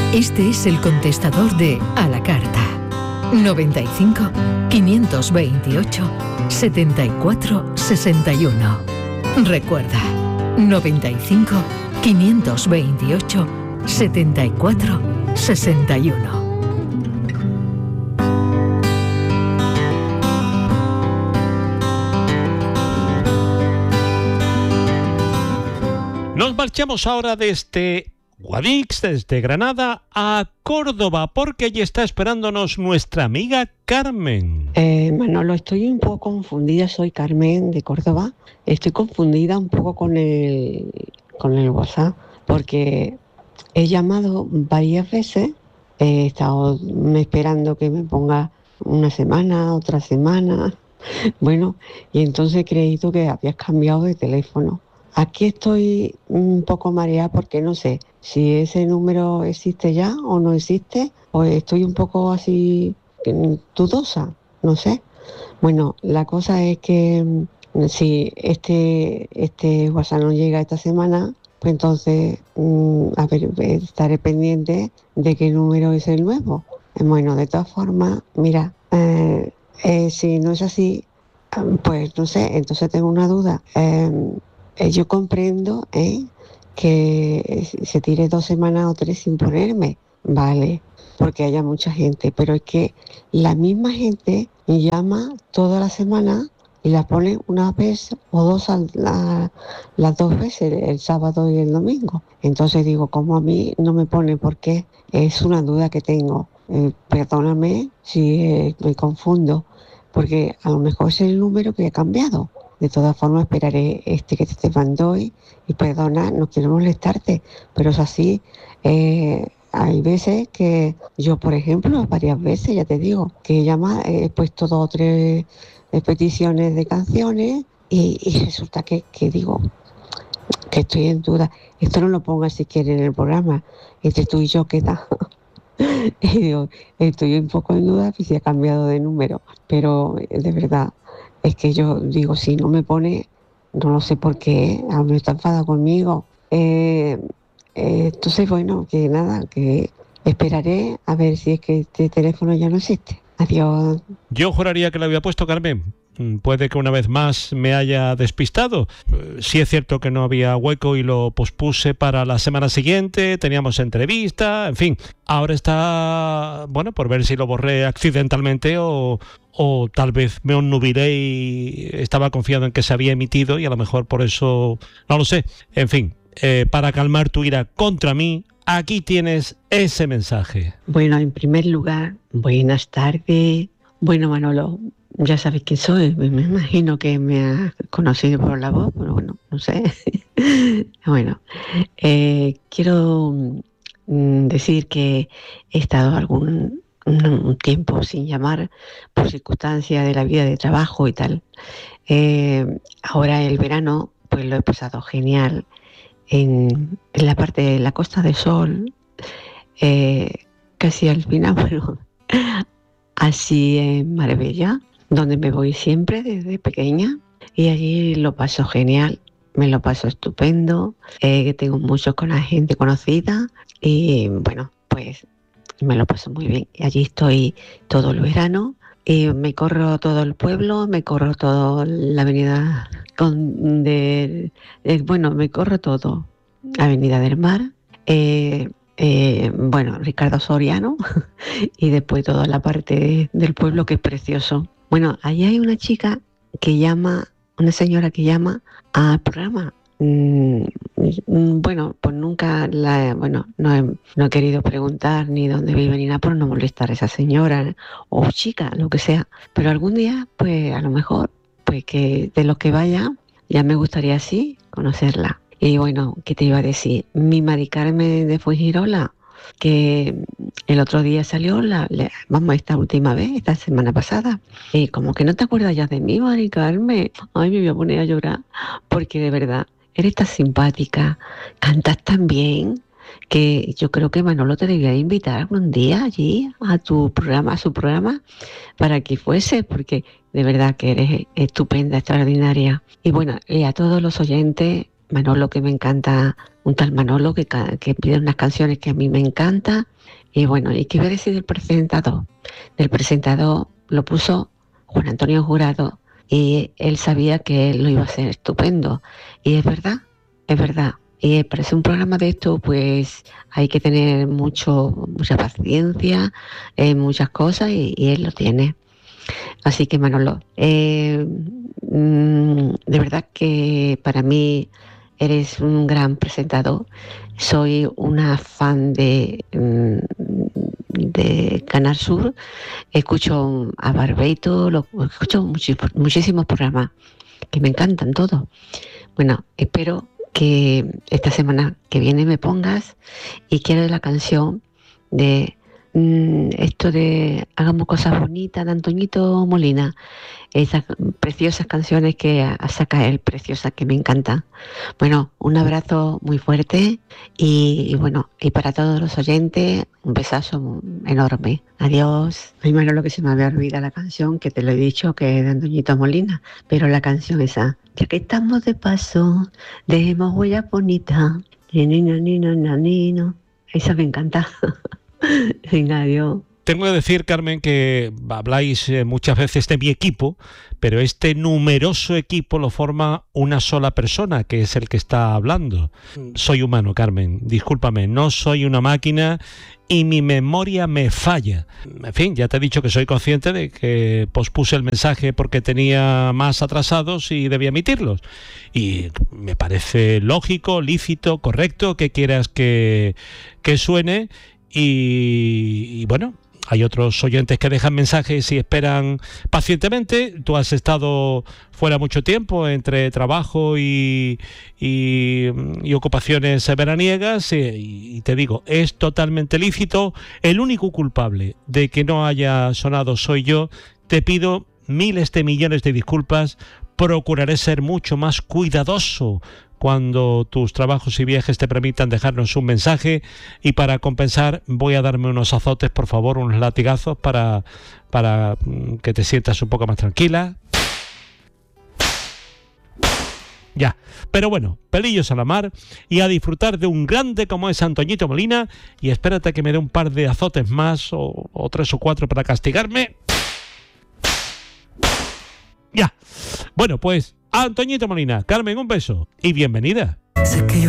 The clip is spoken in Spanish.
Este es el contestador de A la Carta. 95 528 74 61. Recuerda, 95 528 74 61. Nos marchamos ahora desde Guadix, desde Granada, a Córdoba, porque allí está esperándonos nuestra amiga Carmen. Manolo, estoy un poco confundida, soy Carmen de Córdoba. Estoy confundida un poco con el WhatsApp, porque he llamado varias veces, he estado esperando que me ponga una semana, otra semana, bueno, y entonces he creído que habías cambiado de teléfono. Aquí estoy un poco mareada porque no sé si ese número existe ya o no existe, o estoy un poco así dudosa, no sé. Bueno, la cosa es que si este WhatsApp no llega esta semana, pues entonces a ver, estaré pendiente de qué número es el nuevo. Bueno, de todas formas, mira, si no es así, pues no sé, entonces tengo una duda. Yo comprendo que se tire 2 semanas o 3 sin ponerme, vale, porque haya mucha gente, pero es que la misma gente me llama toda la semana y la pone una vez o dos las 2 veces, el sábado y el domingo. Entonces digo, ¿cómo a mí no me pone? Porque es una duda que tengo. Perdóname si me confundo, porque a lo mejor es el número que he cambiado. De todas formas, esperaré que te mandó y perdona, no quiero molestarte, pero es así. Hay veces que yo, por ejemplo, varias veces, ya te digo, que he puesto 2 o 3 peticiones de canciones y resulta que digo que estoy en duda. Esto no lo pongas si quieres en el programa, entre tú y yo queda. Y digo, estoy un poco en duda si ha cambiado de número, pero de verdad. Es que yo digo, si no me pone, no lo sé por qué, a lo mejor está enfadado conmigo. Entonces, bueno, que nada, que esperaré a ver si es que este teléfono ya no existe. Adiós. Yo juraría que lo había puesto, Carmen. Puede que una vez más me haya despistado. Sí es cierto que no había hueco y lo pospuse para la semana siguiente, teníamos entrevista, en fin. Ahora está, bueno, por ver si lo borré accidentalmente o tal vez me onnubilé y estaba confiado en que se había emitido y a lo mejor por eso, no lo sé. En fin, para calmar tu ira contra mí, aquí tienes ese mensaje. Bueno, en primer lugar, buenas tardes. Bueno, Manolo, ya sabes quién soy, me imagino que me has conocido por la voz, pero bueno, no sé. Bueno, quiero decir que he estado un tiempo sin llamar por circunstancias de la vida de trabajo y tal. Ahora el verano pues lo he pasado genial en la parte de la Costa del Sol, casi al final, bueno, así en Marbella, donde me voy siempre desde pequeña, y allí lo paso genial, me lo paso estupendo, que tengo mucho con la gente conocida y bueno, pues me lo paso muy bien. Y allí estoy todo el verano y me corro todo el pueblo, me corro toda la avenida bueno, me corro todo, Avenida del Mar, bueno, Ricardo Soriano y después toda la parte del pueblo que es precioso. Bueno, allí hay una una señora que llama al programa. Bueno, pues nunca no he querido preguntar ni dónde vive ni nada por no molestar a esa señora o chica, lo que sea. Pero algún día, pues a lo mejor, pues que de lo que vaya, ya me gustaría así conocerla. Y bueno, ¿qué te iba a decir? Mi Mari Carmen de Fuengirola, que el otro día salió, esta última vez, esta semana pasada, y como que no te acuerdas ya de mí, Mari Carmen. Ay, me voy a poner a llorar, porque de verdad, eres tan simpática, cantas tan bien, que yo creo que Manolo te debía invitar algún día allí a su programa, para que fuese, porque de verdad que eres estupenda, extraordinaria. Y bueno, y a todos los oyentes, Manolo, que me encanta, un tal Manolo que pide unas canciones que a mí me encantan. Y bueno, ¿y qué voy a decir del presentador? Del presentador lo puso Juan Antonio Jurado y él sabía que él lo iba a hacer estupendo. Y es verdad. Y para hacer un programa de esto, pues hay que tener mucha paciencia, muchas cosas, y él lo tiene. Así que Manolo, de verdad que para mí eres un gran presentador. Soy una fan de Canal Sur. Escucho a Barbeito, escucho muchísimos programas que me encantan todos. Bueno, espero que esta semana que viene me pongas, y quiero la canción de esto de Hagamos Cosas Bonitas de Antoñito Molina, esas preciosas canciones que saca él, preciosas, que me encantan. Bueno, un abrazo muy fuerte y bueno, y para todos los oyentes, un besazo enorme. Adiós. Ay, Manolo, que se me había olvidado la canción, que te lo he dicho, que es de Antoñito Molina, pero la canción esa, ya que estamos de paso, dejemos huellas bonitas, nino, esa me encanta. Venga, adiós. Tengo que decir, Carmen, que habláis muchas veces de mi equipo, pero este numeroso equipo lo forma una sola persona, que es el que está hablando. Soy humano, Carmen, discúlpame, no soy una máquina y mi memoria me falla. En fin, ya te he dicho que soy consciente de que pospuse el mensaje porque tenía más atrasados y debía emitirlos. Y me parece lógico, lícito, correcto que quieras que suene. Y bueno, hay otros oyentes que dejan mensajes y esperan pacientemente. Tú has estado fuera mucho tiempo entre trabajo y ocupaciones veraniegas, y te digo, es totalmente lícito. El único culpable de que no haya sonado soy yo. Te pido miles de millones de disculpas. Procuraré ser mucho más cuidadoso cuando tus trabajos y viajes te permitan dejarnos un mensaje, y para compensar voy a darme unos azotes, por favor, unos latigazos para que te sientas un poco más tranquila. Ya, pero bueno, pelillos a la mar y a disfrutar de un grande como es Antoñito Molina, y espérate que me dé un par de azotes más o 3 o 4 para castigarme. Ya, bueno, pues Antoñito Molina, Carmen, un beso y bienvenida.